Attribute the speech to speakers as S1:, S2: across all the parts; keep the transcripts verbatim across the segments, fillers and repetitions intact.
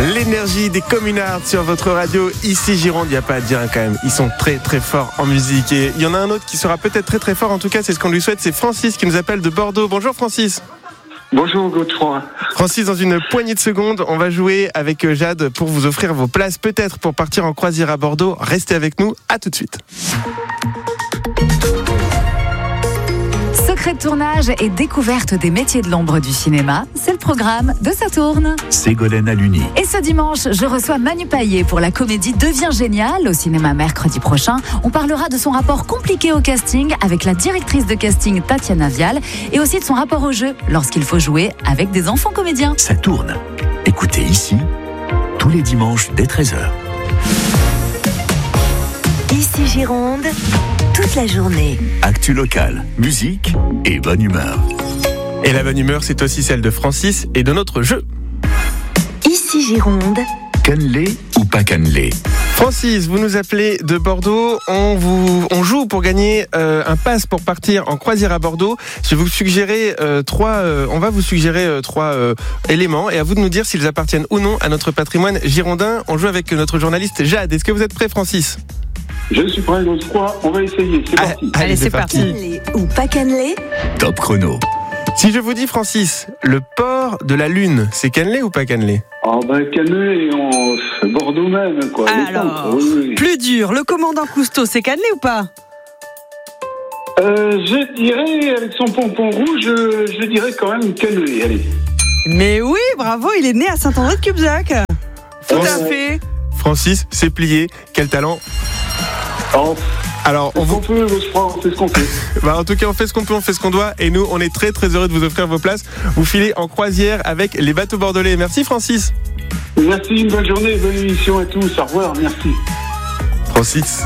S1: L'énergie des communards sur votre radio, ici Gironde, il n'y a pas à dire quand même, ils sont très très forts en musique et il y en a un autre qui sera peut-être très très fort, en tout cas c'est ce qu'on lui souhaite, c'est Francis qui nous appelle de Bordeaux. Bonjour Francis.
S2: Bonjour Godefroy.
S1: Francis, dans une poignée de secondes, on va jouer avec Jade pour vous offrir vos places peut-être pour partir en croisière à Bordeaux. Restez avec nous, à tout de suite.
S3: Secret de tournage et découverte des métiers de l'ombre du cinéma, c'est le programme de Ça tourne.
S4: Ségolène Aluni.
S3: Et ce dimanche, je reçois Manu Payet pour la comédie Devient génial au cinéma mercredi prochain. On parlera de son rapport compliqué au casting avec la directrice de casting Tatiana Vial et aussi de son rapport au jeu lorsqu'il faut jouer avec des enfants comédiens.
S4: Ça tourne. Écoutez ici, tous les dimanches dès treize heures.
S5: Ici Gironde, toute la journée.
S4: Actu locale, musique et bonne humeur.
S1: Et la bonne humeur, c'est aussi celle de Francis et de notre jeu.
S5: Ici Gironde.
S4: Cannelé ou pas cannelé?
S1: Francis, vous nous appelez de Bordeaux. On, vous, on joue pour gagner euh, un pass pour partir en croisière à Bordeaux. Je vais vous suggérer euh, trois. Euh, on va vous suggérer euh, trois euh, éléments et à vous de nous dire s'ils appartiennent ou non à notre patrimoine girondin. On joue avec notre journaliste Jade. Est-ce que vous êtes prêt, Francis?
S2: Je suis prêt, Godefroy. On va essayer. C'est
S1: ah,
S2: parti.
S1: Allez, c'est, c'est parti.
S5: Cannelé ou pas cannelé?
S4: Top chrono.
S1: Si je vous dis, Francis, le port de la Lune, c'est cannelé ou pas cannelé?
S2: Ah ben cannelé en Bordeaux même quoi.
S6: Alors,
S2: oui, oui.
S6: plus dur, le commandant Cousteau, c'est cannelé ou pas?
S2: Euh, je dirais, avec son pompon rouge, je, je dirais quand même cannelé, allez.
S6: Mais oui, bravo, il est né à Saint-André-de-Cubzac. Tout
S2: Ouais.
S6: à fait.
S1: Francis, c'est plié. Quel talent.
S2: Alors,
S1: Alors, on
S2: on
S1: vous...
S2: peut, Godefroy, on fait ce qu'on fait.
S1: bah, en tout cas, on fait ce qu'on peut, on fait ce qu'on doit. Et nous, on est très très heureux de vous offrir vos places. Vous filez en croisière avec les bateaux bordelais. Merci Francis.
S2: Merci, une bonne journée, bonne émission à tous. Au revoir, merci.
S1: Francis.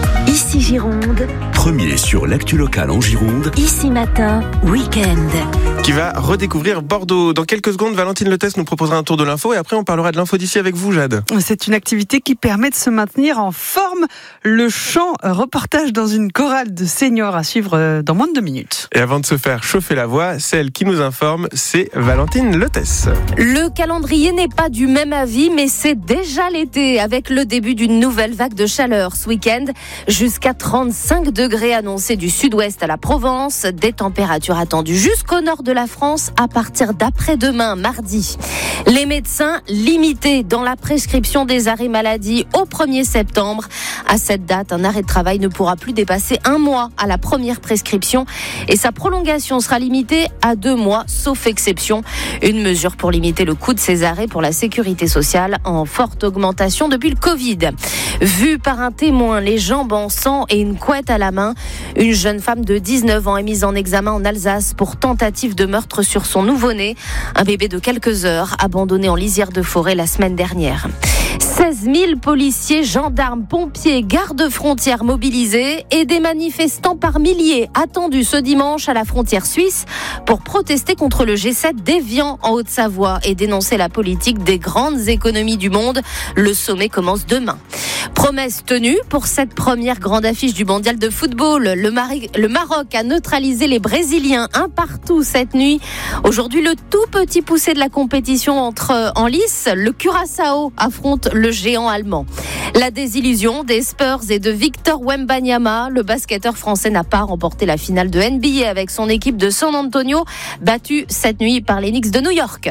S5: Ici Gironde.
S4: Premier sur l'actu locale en Gironde.
S5: Ici matin, week-end.
S1: Qui va redécouvrir Bordeaux. Dans quelques secondes, Valentine Letès nous proposera un tour de l'info et après on parlera de l'info d'ici avec vous, Jade.
S6: C'est une activité qui permet de se maintenir en forme. Le chant, reportage dans une chorale de seniors à suivre dans moins de deux minutes.
S1: Et avant de se faire chauffer la voix, celle qui nous informe, c'est Valentine Letès.
S7: Le calendrier n'est pas du même avis, mais c'est déjà l'été avec le début d'une nouvelle vague de chaleur ce week-end. Jusqu'à trente-cinq degrés annoncés du sud-ouest à la Provence. Des températures attendues jusqu'au nord de la France à partir d'après-demain, mardi. Les médecins limités dans la prescription des arrêts maladie au premier septembre. À cette date, un arrêt de travail ne pourra plus dépasser un mois à la première prescription et sa prolongation sera limitée à deux mois, sauf exception. Une mesure pour limiter le coût de ces arrêts pour la sécurité sociale en forte augmentation depuis le Covid. Vue par un témoin, les jambes en sang et une couette à la main, une jeune femme de dix-neuf ans est mise en examen en Alsace pour tentative de meurtre sur son nouveau-né, un bébé de quelques heures abandonné en lisière de forêt la semaine dernière. seize mille policiers, gendarmes, pompiers, gardes-frontières mobilisés et des manifestants par milliers attendus ce dimanche à la frontière suisse pour protester contre le G sept d'Évian en Haute-Savoie et dénoncer la politique des grandes économies du monde. Le sommet commence demain. Promesse tenue pour cette première grande affiche du mondial de football. Le, Mari- le Maroc a neutralisé les Brésiliens un partout cette nuit. Aujourd'hui, le tout petit poussé de la compétition entre en lice, le Curaçao affronte le géant allemand. La désillusion des Spurs et de Victor Wembanyama. Le basketteur français n'a pas remporté la finale de N B A avec son équipe de San Antonio, battue cette nuit par les Knicks de New York.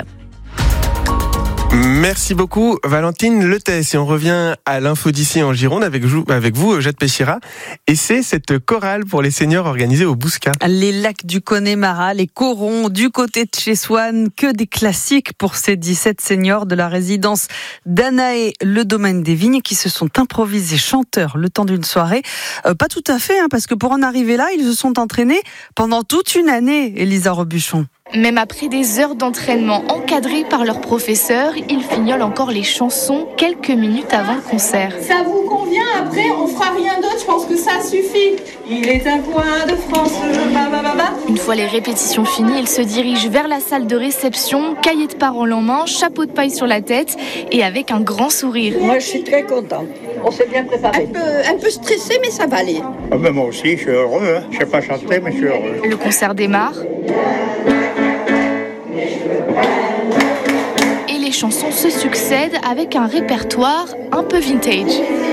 S1: Merci beaucoup Valentine Letès et on revient à l'info d'ici en Gironde avec, avec vous Jade Péchira et c'est cette chorale pour les seniors organisée au Bouscat.
S6: Les lacs du Connemara, les corons du côté de chez Swann, que des classiques pour ces dix-sept seniors de la résidence d'Anaé, le domaine des vignes qui se sont improvisés chanteurs le temps d'une soirée. Euh, pas tout à fait hein, parce que pour en arriver là, ils se sont entraînés pendant toute une année, Elisa Robuchon.
S8: Même après des heures d'entraînement encadrées par leurs professeurs, ils fignolent encore les chansons quelques minutes avant le concert.
S9: Ça vous convient? Après, on fera rien d'autre, je pense que ça suffit. Il est un coin de France, bah, bah, bah, bah.
S8: Une fois les répétitions finies, ils se dirigent vers la salle de réception, cahier de paroles en main, chapeau de paille sur la tête et avec un grand sourire.
S9: Moi, je suis très contente. On s'est bien préparé. Un peu, un peu stressé, mais ça va aller.
S10: Ah ben moi aussi, je suis heureux. Hein. Je ne sais pas chanter, mais je suis heureux.
S8: Le concert démarre. chansons se succèdent avec un répertoire un peu vintage.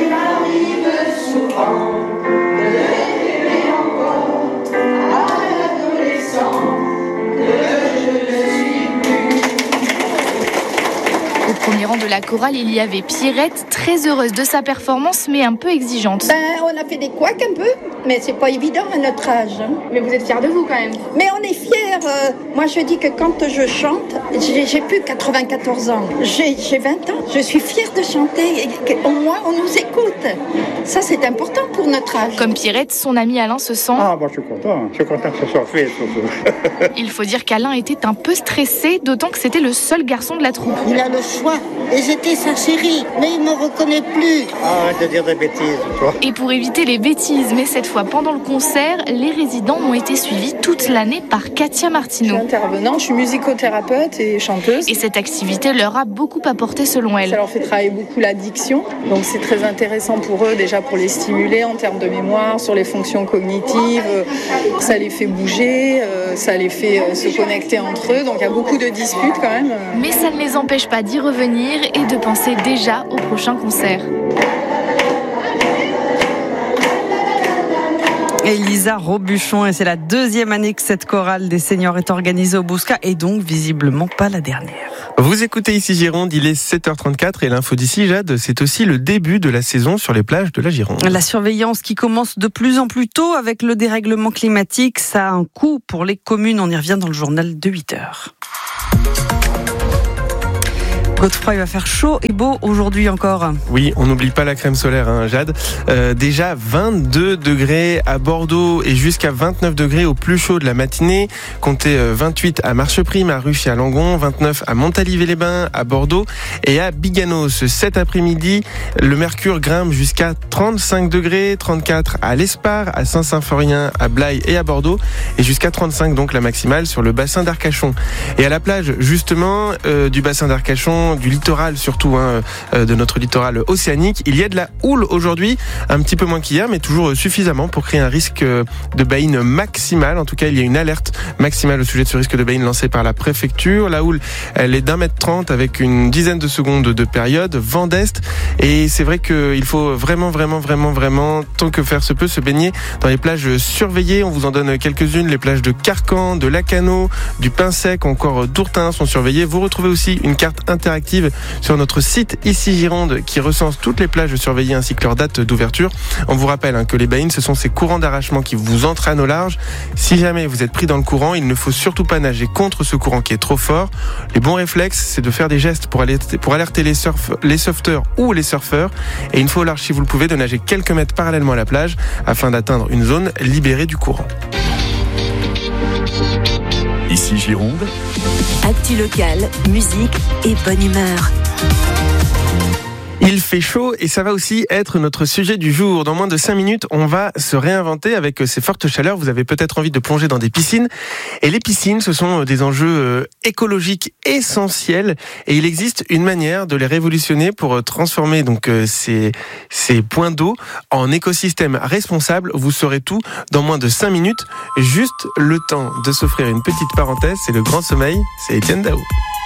S8: Au premier rang de la chorale, il y avait Pierrette, très heureuse de sa performance, mais un peu exigeante.
S11: Ben, on a fait des couacs un peu, mais c'est pas évident à notre âge. Hein.
S8: Mais vous êtes fiers de vous quand même.
S11: Mais on est fiers. Euh, moi, je dis que quand je chante, j'ai, j'ai plus quatre-vingt-quatorze ans. J'ai, j'ai vingt ans. Je suis fière de chanter. Et au moins, on nous écoute. Ça, c'est important pour notre âge.
S8: Comme Pierrette, son ami Alain se sent...
S10: Ah, moi je suis content. Je suis content que ce soit fait, surtout.
S8: Il faut dire qu'Alain était un peu stressé, d'autant que c'était le seul garçon de la troupe.
S12: Il a le choix. Et j'étais sa chérie, mais il ne me reconnaît plus.
S10: Arrête de dire des bêtises, toi.
S8: Et pour éviter les bêtises, mais cette fois pendant le concert, les résidents ont été suivis toute l'année par Katia Martineau.
S13: Je suis intervenante, je suis musicothérapeute et chanteuse.
S8: Et cette activité leur a beaucoup apporté selon elle.
S13: Ça leur fait travailler beaucoup l'addiction, donc c'est très intéressant pour eux, déjà pour les stimuler en termes de mémoire, sur les fonctions cognitives. Ça les fait bouger, ça les fait se connecter entre eux, donc il y a beaucoup de disputes quand même.
S8: Mais ça ne les empêche pas d'y revenir et de penser déjà au prochain concert.
S6: Elisa Robuchon, et c'est la deuxième année que cette chorale des seniors est organisée au Bouscat, et donc visiblement pas la dernière.
S1: Vous écoutez ici Gironde, il est sept heures trente-quatre et l'info d'ici, Jade, c'est aussi le début de la saison sur les plages de la Gironde.
S6: La surveillance qui commence de plus en plus tôt avec le dérèglement climatique, ça a un coût pour les communes, on y revient dans le journal de huit heures. Godefroy, il va faire chaud et beau aujourd'hui encore.
S1: Oui, on n'oublie pas la crème solaire, hein, Jade. Euh, déjà vingt-deux degrés à Bordeaux et jusqu'à vingt-neuf degrés au plus chaud de la matinée. Comptez vingt-huit à Marcheprime, à Ruche et à Langon, vingt-neuf à Montalivet-les-Bains, à Bordeaux et à Biganos. Cet après-midi, le mercure grimpe jusqu'à trente-cinq degrés, trente-quatre à l'Espar, à Saint-Symphorien, à Blaye et à Bordeaux et jusqu'à trente-cinq donc la maximale sur le bassin d'Arcachon. Et à la plage, justement, euh, du bassin d'Arcachon, du littoral surtout, hein, euh, de notre littoral océanique, il y a de la houle aujourd'hui, un petit peu moins qu'hier, mais toujours suffisamment pour créer un risque de baïne maximal. En tout cas, il y a une alerte maximale au sujet de ce risque de baïne lancée par la préfecture. La houle, elle est d'un mètre trente avec une dizaine de secondes de période, vent d'est, et c'est vrai qu'il faut vraiment, vraiment, vraiment, vraiment, tant que faire se peut, se baigner dans les plages surveillées. On vous en donne quelques-unes. Les plages de Carcan, de Lacano, du Pin-Sec, encore d'Ourtin sont surveillées. Vous retrouvez aussi une carte interactive sur notre site ici Gironde qui recense toutes les plages surveillées ainsi que leur date d'ouverture. On vous rappelle hein, que les baïnes, ce sont ces courants d'arrachement qui vous entraînent au large. Si jamais vous êtes pris dans le courant, il ne faut surtout pas nager contre ce courant qui est trop fort. Les bons réflexes, c'est de faire des gestes pour alerter, pour alerter les, surf, les sauveteurs ou les surfeurs. Et une fois au large, si vous le pouvez, de nager quelques mètres parallèlement à la plage afin d'atteindre une zone libérée du courant.
S4: Ici Gironde.
S5: Actu local, musique et bonne humeur.
S1: Il fait chaud et ça va aussi être notre sujet du jour. Dans moins de cinq minutes, on va se réinventer avec ces fortes chaleurs. Vous avez peut-être envie de plonger dans des piscines. Et les piscines, ce sont des enjeux écologiques essentiels. Et il existe une manière de les révolutionner pour transformer donc ces, ces points d'eau en écosystème responsable. Vous saurez tout dans moins de cinq minutes. Juste le temps de s'offrir une petite parenthèse. C'est le grand sommeil. C'est Étienne Dao.